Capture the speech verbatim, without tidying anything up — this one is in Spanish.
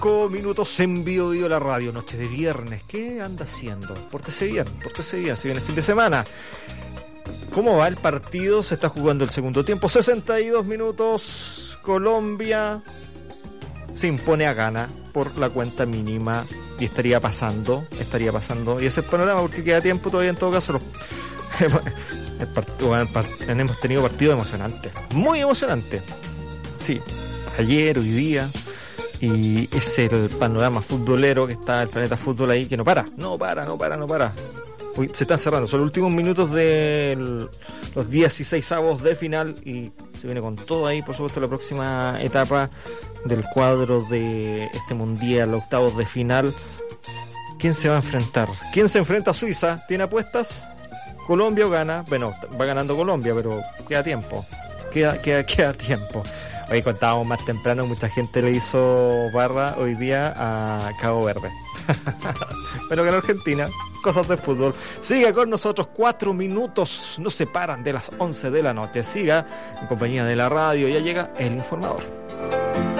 cinco minutos en Bio Bio la radio, noche de viernes. ¿Qué anda haciendo? Pórtese bien, pórtese bien, si viene el fin de semana. ¿Cómo va el partido? Se está jugando el segundo tiempo, sesenta y dos minutos. Colombia se impone a Ghana por la cuenta mínima y estaría pasando, estaría pasando. Y ese es el panorama porque queda tiempo todavía en todo caso. Los... el partido, el part... hemos tenido partidos emocionantes, muy emocionantes. Sí, ayer, hoy día. Y es el panorama futbolero que está el Planeta Fútbol ahí, que no para, no para, no para, no para. Uy, se están cerrando, son los últimos minutos de los dieciseisavos de final y se viene con todo ahí, por supuesto, la próxima etapa del cuadro de este mundial, octavos de final. ¿Quién se va a enfrentar? ¿Quién se enfrenta a Suiza? ¿Tiene apuestas? ¿Colombia o Ghana? Bueno, va ganando Colombia, pero queda tiempo, queda, queda, queda tiempo. Hoy contábamos más temprano, mucha gente le hizo barra hoy día a Cabo Verde. Pero ganó Argentina, cosas de fútbol. Siga con nosotros, cuatro minutos nos separan de las once de la noche. Siga en compañía de la radio, ya llega El Informador.